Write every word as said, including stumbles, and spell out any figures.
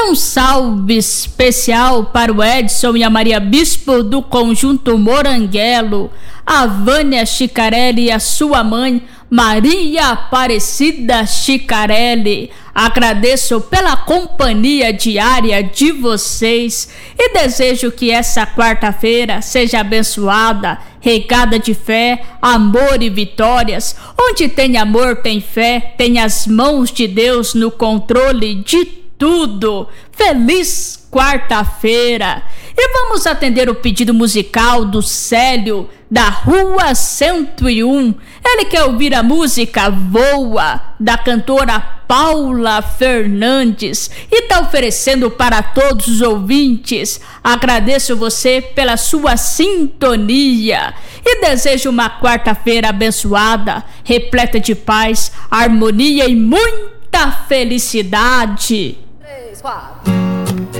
Um salve especial para o Edson e a Maria Bispo do Conjunto Moranguelo, a Vânia Chicarelli e a sua mãe, Maria Aparecida Chicarelli. Agradeço pela companhia diária de vocês e desejo que essa quarta-feira seja abençoada, regada de fé, amor e vitórias. Onde tem amor, tem fé, tem as mãos de Deus no controle de tudo. Feliz quarta-feira! E vamos atender o pedido musical do Célio, da Rua cento e um. Ele quer ouvir a música Voa, da cantora Paula Fernandes, e está oferecendo para todos os ouvintes. Agradeço você pela sua sintonia e desejo uma quarta-feira abençoada, repleta de paz, harmonia e muita felicidade. Três, quatro.